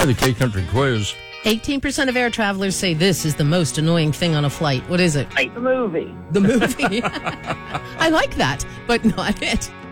the K Country quiz. 18% of air travelers say this is the most annoying thing on a flight. What is it? The movie. The movie. I like that, but not it.